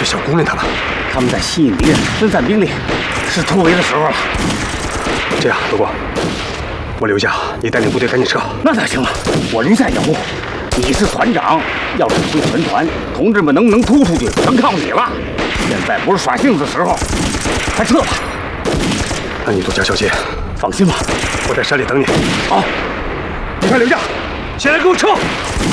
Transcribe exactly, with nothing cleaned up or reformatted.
小姑娘他们？ 他们在吸引敌人分散兵力，是突围的时候了。 这样，德国，我留下，你带领部队赶紧撤。 那哪行了？我留下掩护。你是团长，要指挥全团，同志们能不能突出去，全靠你了。现在不是耍性子的时候，快撤吧。 那你多加小心。 放心吧， 我在山里等你。 好， 你快留下，先来给我撤。